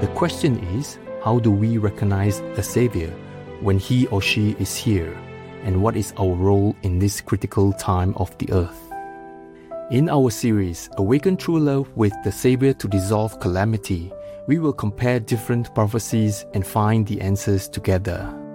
The question is, how do we recognize the Savior when he or she is here? And what is our role in this critical time of the earth? In our series, Awaken True Love with the Savior to Dissolve Calamity, we will compare different prophecies and find the answers together.